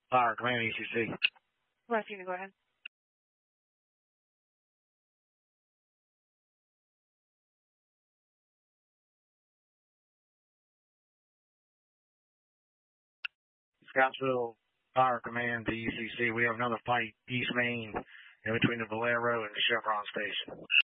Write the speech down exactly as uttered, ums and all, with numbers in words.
Fire Command E C C. West Unit, go ahead. Scottsville Fire Command to E C C. We have another fight, East Main, in between the Valero and the Chevron station.